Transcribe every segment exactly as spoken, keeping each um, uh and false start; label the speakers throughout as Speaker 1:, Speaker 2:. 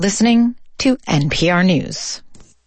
Speaker 1: Listening to N P R News.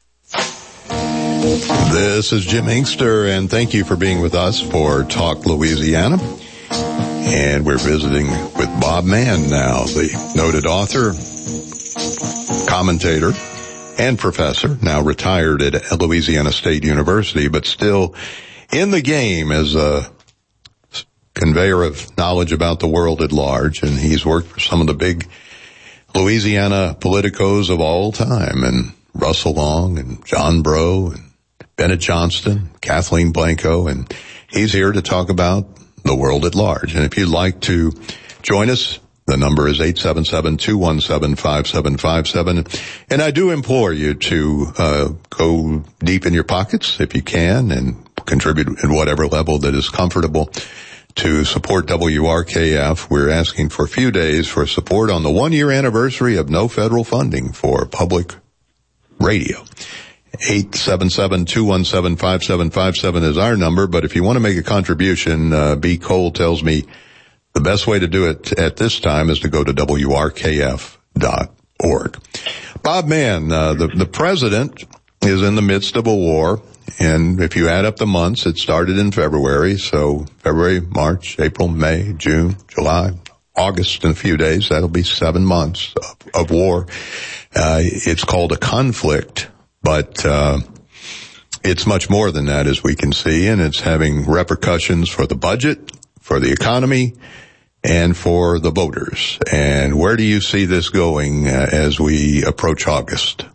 Speaker 2: This is Jim Inkster, and thank you for being with us for Talk Louisiana. And we're visiting with Bob Mann now, the noted author, commentator, and professor, now retired at Louisiana State University, but still in the game as a conveyor of knowledge about the world at large. And he's worked for some of the big Louisiana politicos of all time, and Russell Long and John Breaux and Bennett Johnston, Kathleen Blanco, and he's here to talk about the world at large. And if you'd like to join us, the number is eight seven seven, two one seven, five seven five seven. And I do implore you to uh go deep in your pockets if you can and contribute at whatever level that is comfortable to support W R K F. We're asking for a few days for support on the one-year anniversary of no federal funding for public radio. eight seven seven, two one seven, five seven five seven is our number, but if you want to make a contribution, uh, B. Cole tells me the best way to do it at this time is to go to W R K F dot org. Bob Mann, uh, the, the president is in the midst of a war, and if you add up the months, it started in February, so February, March, April, May, June, July, August in a few days, that'll be seven months of, of war. Uh, it's called a conflict. But uh it's much more than that, as we can see, and it's having repercussions for the budget, for the economy, and for the voters. And where do you see this going uh, as we approach August?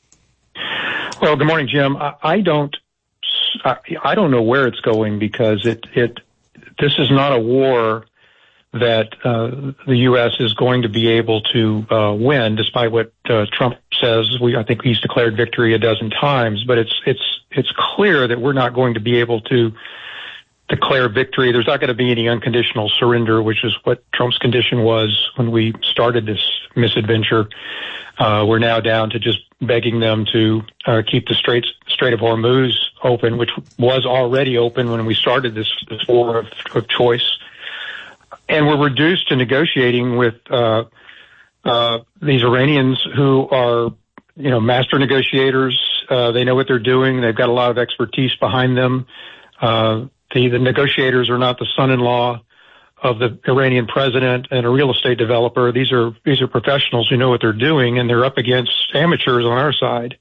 Speaker 3: Well, good morning, Jim. I, I don't, I, I don't know where it's going, because it, it, this is not a war that uh the U S is going to be able to uh win, despite what uh, Trump says. We, I think he's declared victory a dozen times, but it's it's it's clear that we're not going to be able to declare victory. There's not going to be any unconditional surrender, which is what Trump's condition was when we started this misadventure. Uh we're now down to just begging them to uh, keep the Strait Strait of Hormuz open, which was already open when we started this, this war of, of choice. And we're reduced to negotiating with uh uh these Iranians who are, you know, master negotiators. Uh they know what they're doing. They've got a lot of expertise behind them. Uh the, the negotiators are not the son-in-law of the Iranian president and a real estate developer. These are these are professionals who know what they're doing, and they're up against amateurs on our side.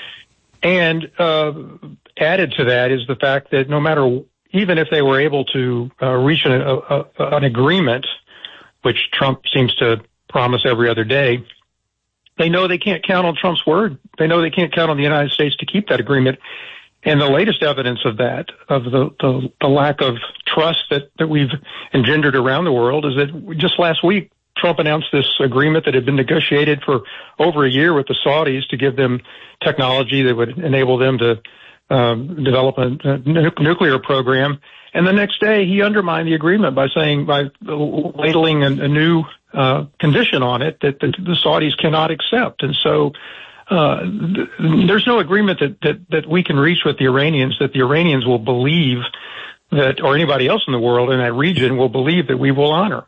Speaker 3: And uh added to that is the fact that no matter, even if they were able to uh, reach an, a, a, an agreement, which Trump seems to promise every other day, they know they can't count on Trump's word. They know they can't count on the United States to keep that agreement. And the latest evidence of that, of the, the, the lack of trust that, that we've engendered around the world, is that just last week, Trump announced this agreement that had been negotiated for over a year with the Saudis to give them technology that would enable them to Um, develop a, a nu- nuclear program. And the next day he undermined the agreement by saying, by ladling a, a new uh, condition on it that, that the Saudis cannot accept. And so uh, th- there's no agreement that, that, that we can reach with the Iranians that the Iranians will believe that, or anybody else in the world in that region will believe that we will honor.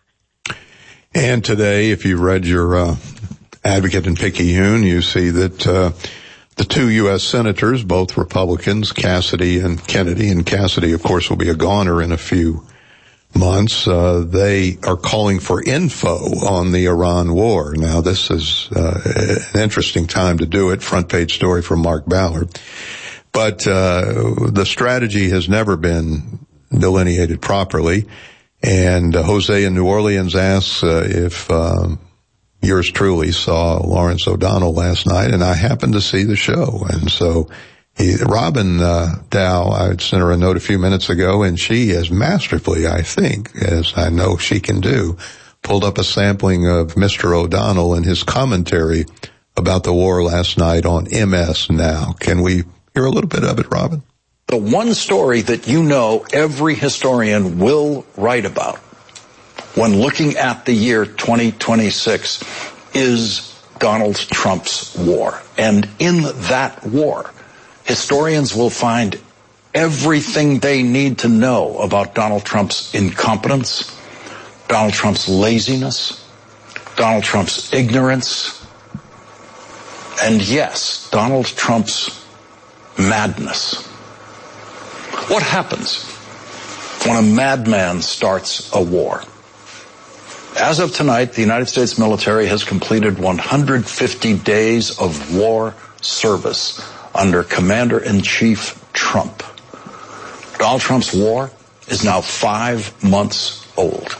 Speaker 2: And today, if you read your uh, Advocate and Picayune, you see that uh, the two U S senators, both Republicans, Cassidy and Kennedy, and Cassidy, of course, will be a goner in a few months, uh, they are calling for info on the Iran war. Now, this is uh, an interesting time to do it. Front page story from Mark Ballard. But uh, the strategy has never been delineated properly. And uh, Jose in New Orleans asks uh, if um, yours truly saw Lawrence O'Donnell last night, and I happened to see the show. And so he, Robin uh, Dow, I sent her a note a few minutes ago, and she, as masterfully, I think, as I know she can do, pulled up a sampling of Mister O'Donnell and his commentary about the war last night on M S Now. Can we hear a little bit of it, Robin?
Speaker 4: The one story that you know every historian will write about when looking at the year twenty twenty-six is Donald Trump's war. And in that war, historians will find everything they need to know about Donald Trump's incompetence, Donald Trump's laziness, Donald Trump's ignorance, and yes, Donald Trump's madness. What happens when a madman starts a war? As of tonight, the United States military has completed one hundred fifty days of war service under Commander-in-Chief Trump. Donald Trump's war is now five months old.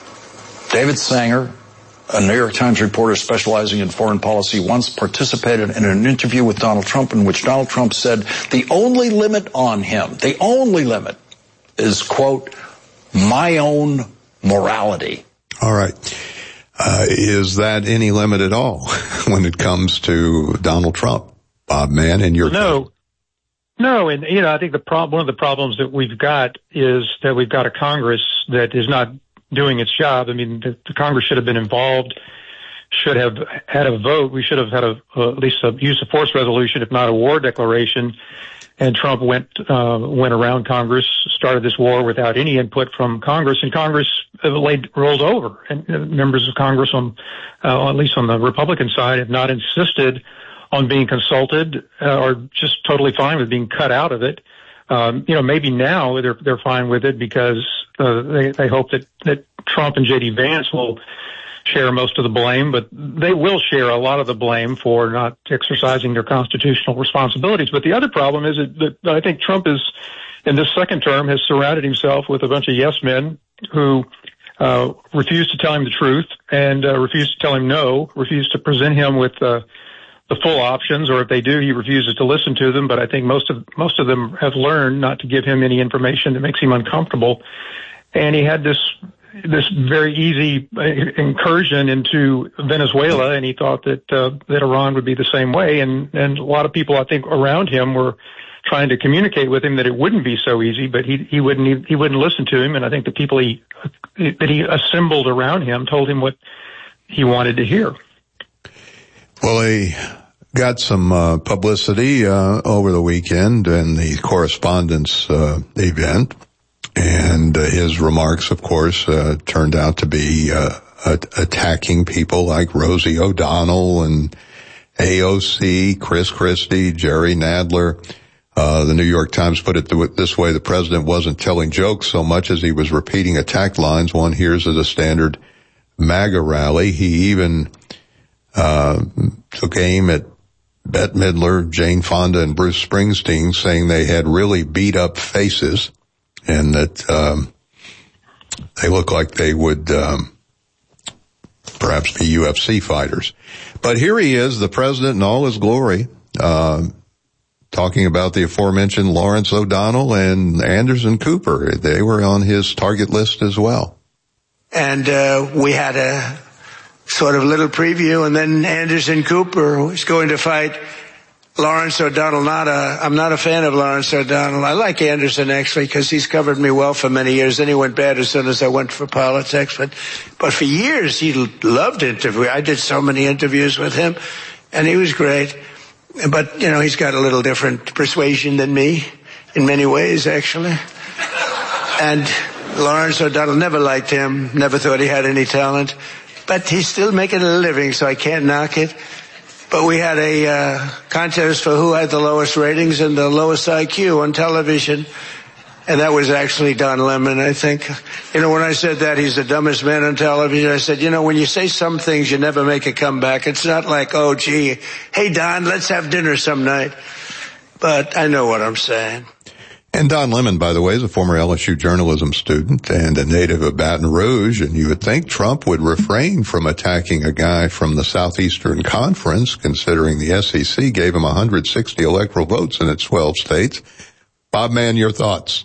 Speaker 4: David Sanger, a New York Times reporter specializing in foreign policy, once participated in an interview with Donald Trump in which Donald Trump said the only limit on him, the only limit is, quote, my own morality.
Speaker 2: All right. Uh, is that any limit at all when it comes to Donald Trump, Bob Mann, in your
Speaker 3: No.
Speaker 2: opinion?
Speaker 3: No, and, you know, I think the prob- one of the problems that we've got is that we've got a Congress that is not doing its job. I mean, the, the Congress should have been involved, should have had a vote. We should have had a, uh, at least a use of force resolution, if not a war declaration. And Trump went, uh, went around Congress, started this war without any input from Congress, and Congress uh, laid, rolled over. And uh, members of Congress on, uh, at least on the Republican side, have not insisted on being consulted, uh, or just totally fine with being cut out of it. Um, you know, maybe now they're, they're fine with it because, uh, they, they hope that, that Trump and J D Vance will share most of the blame, but they will share a lot of the blame for not exercising their constitutional responsibilities. But the other problem is that, that I think Trump is, in this second term, has surrounded himself with a bunch of yes men who, uh, refuse to tell him the truth and, uh, refuse to tell him no, refuse to present him with, uh, the full options, or if they do, he refuses to listen to them. But I think most of most of them have learned not to give him any information that makes him uncomfortable. And he had this this very easy incursion into Venezuela, and he thought that uh, that Iran would be the same way. And and a lot of people, I think, around him were trying to communicate with him that it wouldn't be so easy, but he he wouldn't he wouldn't listen to him. And I think the people he that he assembled around him told him what he wanted to hear.
Speaker 2: Well, he got some uh, publicity uh, over the weekend in the correspondence uh, event, and uh, his remarks, of course, uh, turned out to be uh, attacking people like Rosie O'Donnell and A O C, Chris Christie, Jerry Nadler. Uh, the New York Times put it this way: the president wasn't telling jokes so much as he was repeating attack lines one hears at a standard MAGA rally. He even uh took aim at Bette Midler, Jane Fonda, and Bruce Springsteen, saying they had really beat up faces and that um they look like they would um perhaps be U F C fighters. But here he is, the president in all his glory, uh, talking about the aforementioned Lawrence O'Donnell and Anderson Cooper. They were on his target list as well.
Speaker 5: And uh we had a sort of little preview, and then Anderson Cooper was going to fight Lawrence O'Donnell. Not a, I'm not a fan of Lawrence O'Donnell. I like Anderson, actually, because he's covered me well for many years. Then he went bad as soon as I went for politics. But, but for years, he loved interviewing. I did so many interviews with him, and he was great. But, you know, he's got a little different persuasion than me in many ways, actually. And Lawrence O'Donnell, never liked him, never thought he had any talent. But he's still making a living, so I can't knock it. But we had a uh, contest for who had the lowest ratings and the lowest I Q on television. And that was actually Don Lemon, I think. You know, when I said that he's the dumbest man on television, I said, you know, when you say some things, you never make a comeback. It's not like, oh, gee, hey, Don, let's have dinner some night. But I know what I'm saying.
Speaker 2: And Don Lemon, by the way, is a former L S U journalism student and a native of Baton Rouge, and you would think Trump would refrain from attacking a guy from the Southeastern Conference, considering the S E C gave him one hundred sixty electoral votes in its twelve states. Bob Mann, your thoughts?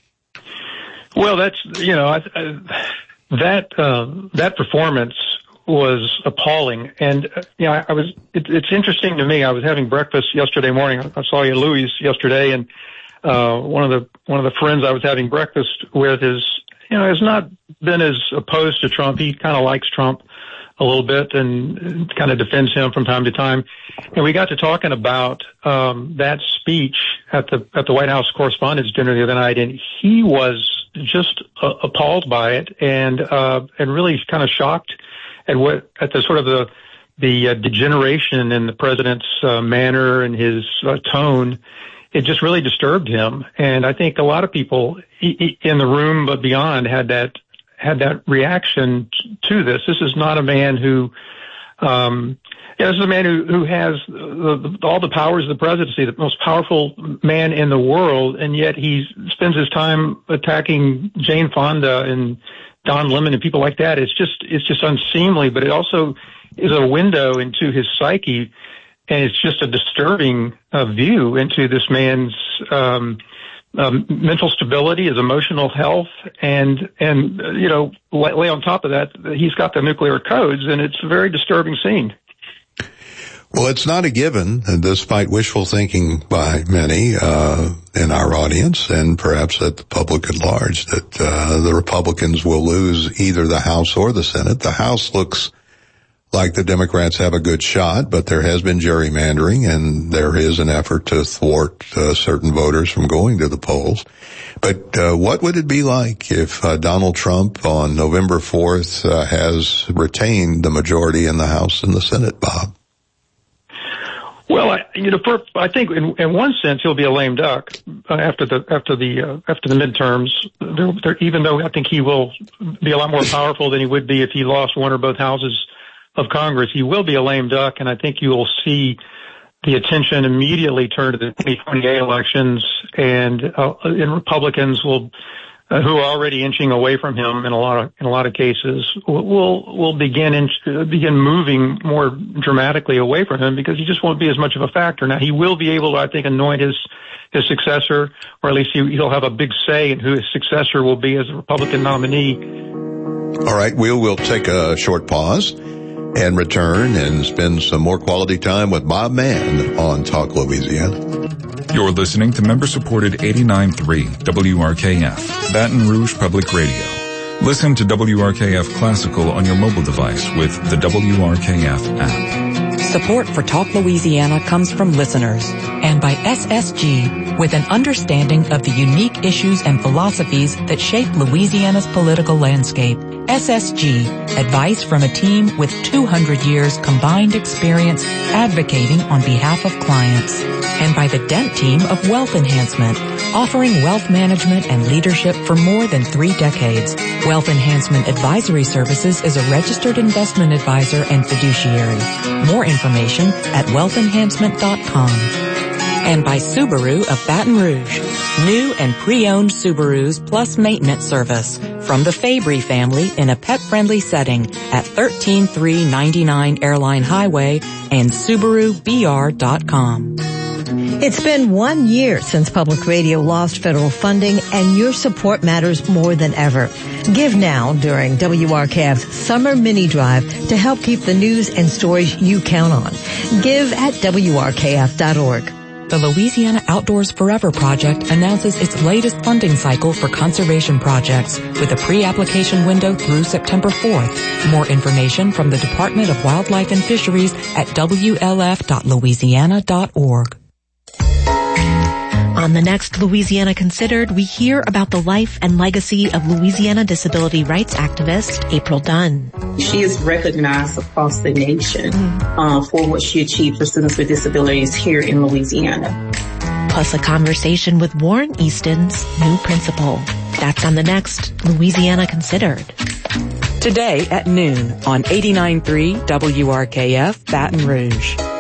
Speaker 3: Well, that's, you know, I, I, that, uh, that performance was appalling. And, uh, you know, I, I was, it, it's interesting to me. I was having breakfast yesterday morning. I saw you, Louis, yesterday, and Uh, one of the, one of the friends I was having breakfast with is, you know, has not been as opposed to Trump. He kind of likes Trump a little bit and kind of defends him from time to time. And we got to talking about, um, that speech at the, at the White House Correspondents' Dinner the other night, and he was just uh, appalled by it and, uh, and really kind of shocked at what, at the sort of the the uh, degeneration in the president's uh, manner and his uh, tone, it just really disturbed him. And I think a lot of people in the room but beyond had that had that reaction to this. This is not a man who, um, yeah, this is a man who, who has the, the, all the powers of the presidency, the most powerful man in the world, and yet he spends his time attacking Jane Fonda and Don Lemon and people like that. It's just it's just unseemly, but it also is a window into his psyche, and it's just a disturbing uh, view into this man's um, um, mental stability, his emotional health, and and uh, you know, lay, lay on top of that, he's got the nuclear codes, and it's a very disturbing scene.
Speaker 2: Well, it's not a given, despite wishful thinking by many uh in our audience and perhaps at the public at large, that uh the Republicans will lose either the House or the Senate. The House looks like the Democrats have a good shot, but there has been gerrymandering, and there is an effort to thwart uh, certain voters from going to the polls. But uh, what would it be like if uh, Donald Trump on November fourth uh, has retained the majority in the House and the Senate, Bob?
Speaker 3: Well, I, you know, for, I think in, in one sense he'll be a lame duck uh, after the after the uh, after the midterms. There, there, even though I think he will be a lot more powerful than he would be if he lost one or both houses of Congress, he will be a lame duck, and I think you will see the attention immediately turn to the twenty twenty-eight elections, and uh, and Republicans will, uh, who are already inching away from him in a lot of in a lot of cases, will will begin in, uh, begin moving more dramatically away from him, because he just won't be as much of a factor. Now, he will be able to, I think, anoint his his successor, or at least he, he'll have a big say in who his successor will be as a Republican nominee.
Speaker 2: All right, we'll we'll take a short pause and return and spend some more quality time with Bob Mann on Talk Louisiana.
Speaker 6: You're listening to member-supported eighty-nine point three W R K F, Baton Rouge Public Radio. Listen to W R K F Classical on your mobile device with the W R K F app.
Speaker 7: Support for Talk Louisiana comes from listeners and by S S G, with an understanding of the unique issues and philosophies that shape Louisiana's political landscape. S S G, advice from a team with two hundred years combined experience advocating on behalf of clients. And by the Dent team of Wealth Enhancement, offering wealth management and leadership for more than three decades. Wealth Enhancement Advisory Services is a registered investment advisor and fiduciary. More information at wealth enhancement dot com. And by Subaru of Baton Rouge. New and pre-owned Subarus plus maintenance service from the Fabry family in a pet-friendly setting at thirteen three ninety-nine Airline Highway and Subaru B R dot com.
Speaker 8: It's been one year since Public Radio lost federal funding, and your support matters more than ever. Give now during W R K F's Summer Mini Drive to help keep the news and stories you count on. Give at W R K F dot org.
Speaker 7: The Louisiana Outdoors Forever Project announces its latest funding cycle for conservation projects with a pre-application window through September fourth. More information from the Department of Wildlife and Fisheries at W L F dot louisiana dot org.
Speaker 9: On the next Louisiana Considered, we hear about the life and legacy of Louisiana disability rights activist April Dunn.
Speaker 10: She is recognized across the nation uh, for what she achieved for students with disabilities here in Louisiana.
Speaker 9: Plus a conversation with Warren Easton's new principal. That's on the next Louisiana Considered.
Speaker 7: Today at noon on eighty-nine point three W R K F Baton Rouge.